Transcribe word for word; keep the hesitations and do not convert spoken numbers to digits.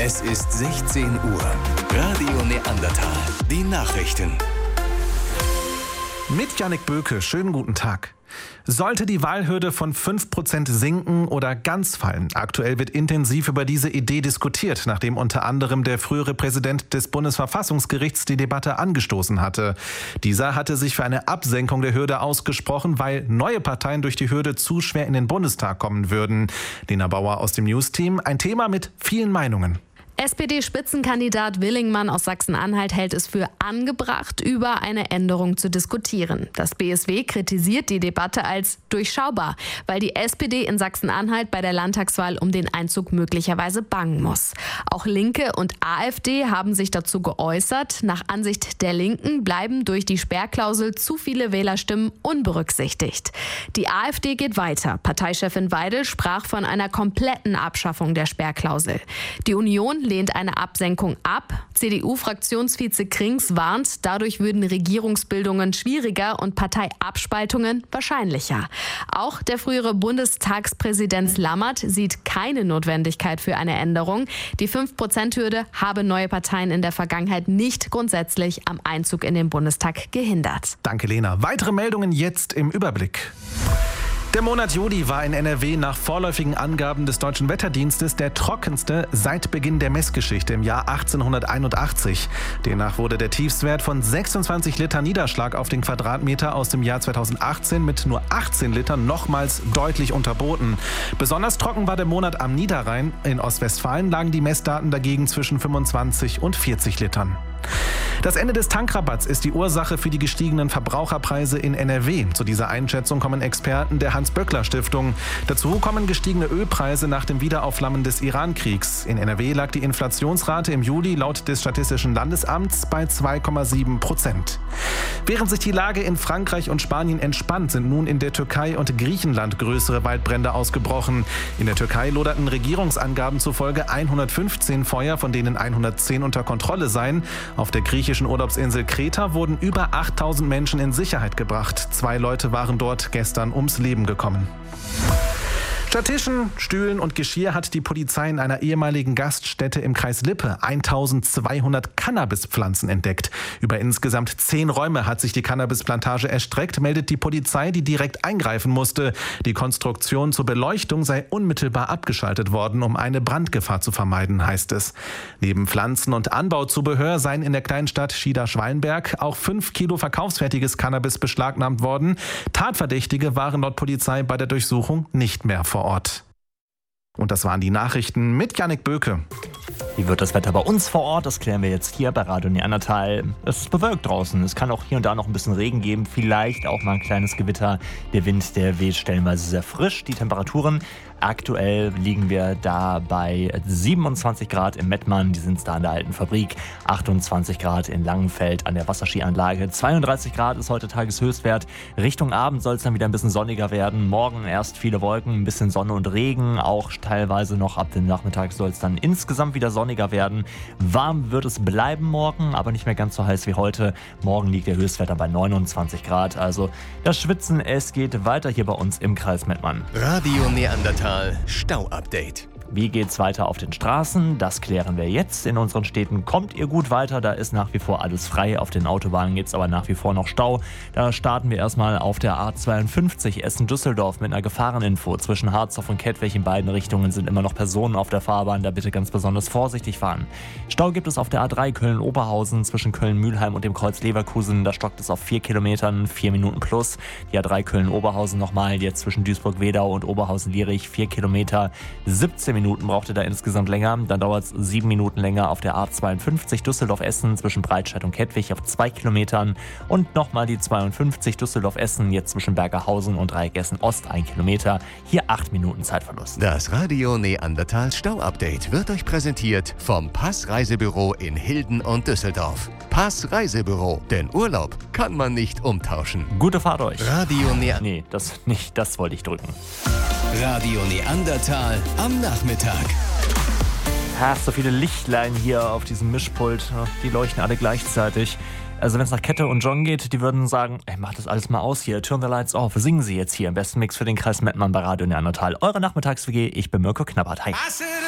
Es ist sechzehn Uhr. Radio Neandertal. Die Nachrichten. Mit Jannik Böke, schönen guten Tag. Sollte die Wahlhürde von fünf Prozent sinken oder ganz fallen? Aktuell wird intensiv über diese Idee diskutiert, nachdem unter anderem der frühere Präsident des Bundesverfassungsgerichts die Debatte angestoßen hatte. Dieser hatte sich für eine Absenkung der Hürde ausgesprochen, weil neue Parteien durch die Hürde zu schwer in den Bundestag kommen würden. Lena Bauer aus dem News-Team, ein Thema mit vielen Meinungen. S P D-Spitzenkandidat Willingmann aus Sachsen-Anhalt hält es für angebracht, über eine Änderung zu diskutieren. Das B S W kritisiert die Debatte als durchschaubar, weil die S P D in Sachsen-Anhalt bei der Landtagswahl um den Einzug möglicherweise bangen muss. Auch Linke und AfD haben sich dazu geäußert. Nach Ansicht der Linken bleiben durch die Sperrklausel zu viele Wählerstimmen unberücksichtigt. Die AfD geht weiter. Parteichefin Weidel sprach von einer kompletten Abschaffung der Sperrklausel. Die Union lehnt eine Absenkung ab. C D U-Fraktionsvize Krings warnt, dadurch würden Regierungsbildungen schwieriger und Parteiabspaltungen wahrscheinlicher. Auch der frühere Bundestagspräsident Lammert sieht keine Notwendigkeit für eine Änderung. Die fünf Prozent Hürde habe neue Parteien in der Vergangenheit nicht grundsätzlich am Einzug in den Bundestag gehindert. Danke, Lena. Weitere Meldungen jetzt im Überblick. Der Monat Juli war in N R W nach vorläufigen Angaben des Deutschen Wetterdienstes der trockenste seit Beginn der Messgeschichte im Jahr achtzehnhunderteinundachtzig. Demnach wurde der Tiefstwert von sechsundzwanzig Liter Niederschlag auf den Quadratmeter aus dem Jahr zweitausendachtzehn mit nur achtzehn Litern nochmals deutlich unterboten. Besonders trocken war der Monat am Niederrhein. In Ostwestfalen lagen die Messdaten dagegen zwischen fünfundzwanzig und vierzig Litern. Das Ende des Tankrabatts ist die Ursache für die gestiegenen Verbraucherpreise in N R W. Zu dieser Einschätzung kommen Experten der Hans-Böckler-Stiftung. Dazu kommen gestiegene Ölpreise nach dem Wiederaufflammen des Iran-Kriegs. In N R W lag die Inflationsrate im Juli laut des Statistischen Landesamts bei zwei Komma sieben Prozent. Während sich die Lage in Frankreich und Spanien entspannt, sind nun in der Türkei und Griechenland größere Waldbrände ausgebrochen. In der Türkei loderten Regierungsangaben zufolge hundertfünfzehn Feuer, von denen hundertzehn unter Kontrolle seien. Auf der griechischen Urlaubsinsel Kreta wurden über achttausend Menschen in Sicherheit gebracht. Zwei Leute waren dort gestern ums Leben gekommen. Statt Tischen, Stühlen und Geschirr hat die Polizei in einer ehemaligen Gaststätte im Kreis Lippe eintausendzweihundert Cannabispflanzen entdeckt. Über insgesamt zehn Räume hat sich die Cannabisplantage erstreckt, meldet die Polizei, die direkt eingreifen musste. Die Konstruktion zur Beleuchtung sei unmittelbar abgeschaltet worden, um eine Brandgefahr zu vermeiden, heißt es. Neben Pflanzen- und Anbauzubehör seien in der kleinen Stadt Schieder-Schwallenberg auch fünf Kilo verkaufsfertiges Cannabis beschlagnahmt worden. Tatverdächtige waren laut Polizei bei der Durchsuchung nicht mehr vor Ort. Und das waren die Nachrichten mit Jannik Böke. Wie wird das Wetter bei uns vor Ort? Das klären wir jetzt hier bei Radio Neandertal. Es ist bewölkt draußen. Es kann auch hier und da noch ein bisschen Regen geben. Vielleicht auch mal ein kleines Gewitter. Der Wind, der weht stellenweise sehr frisch. Die Temperaturen, aktuell liegen wir da bei siebenundzwanzig Grad im Mettmann. Die sind da in der alten Fabrik. achtundzwanzig Grad in Langenfeld an der Wasserskianlage. zweiunddreißig Grad ist heute Tageshöchstwert. Richtung Abend soll es dann wieder ein bisschen sonniger werden. Morgen erst viele Wolken, ein bisschen Sonne und Regen. Auch teilweise noch ab dem Nachmittag soll es dann insgesamt wieder sonniger werden. Warm wird es bleiben morgen, aber nicht mehr ganz so heiß wie heute. Morgen liegt der Höchstwert dann bei neunundzwanzig Grad. Also das Schwitzen, es geht weiter hier bei uns im Kreis Mettmann. Radio Neandertal Stau-Update. Wie geht's weiter auf den Straßen? Das klären wir jetzt. In unseren Städten kommt ihr gut weiter. Da ist nach wie vor alles frei. Auf den Autobahnen gibt es aber nach wie vor noch Stau. Da starten wir erstmal auf der A zweiundfünfzig Essen-Düsseldorf mit einer Gefahreninfo. Zwischen Harzhof und Kettwig in beiden Richtungen sind immer noch Personen auf der Fahrbahn. Da bitte ganz besonders vorsichtig fahren. Stau gibt es auf der A drei Köln-Oberhausen zwischen Köln-Mühlheim und dem Kreuz Leverkusen. Da stockt es auf vier Kilometern, vier Minuten plus. Die A drei Köln-Oberhausen nochmal, jetzt zwischen Duisburg-Wedau und Oberhausen-Lierich, vier Kilometer, siebzehn Minuten brauchte da insgesamt länger. Dann dauert es sieben Minuten länger auf der A zweiundfünfzig Düsseldorf-Essen zwischen Breitscheid und Kettwig auf zwei Kilometern. Und nochmal die zweiundfünfzig Düsseldorf-Essen jetzt zwischen Bergerhausen und Dreieck-Essen-Ost ein Kilometer. Hier acht Minuten Zeitverlust. Das Radio Neandertal Stau-Update wird euch präsentiert vom Pass Reisebüro in Hilden und Düsseldorf. Pass Reisebüro, denn Urlaub kann man nicht umtauschen. Gute Fahrt euch. Radio Neandertal. Nee, das nicht, das wollte ich drücken. Radio Neandertal am Nachmittag. Ja, so viele Lichtlein hier auf diesem Mischpult. Die leuchten alle gleichzeitig. Also wenn es nach Kette und John geht, die würden sagen, ey, mach das alles mal aus hier, turn the lights off, singen Sie jetzt hier im besten Mix für den Kreis Mettmann bei Radio Neandertal. Eure Nachmittags-W G, ich bin Mirko Knappert. Hi.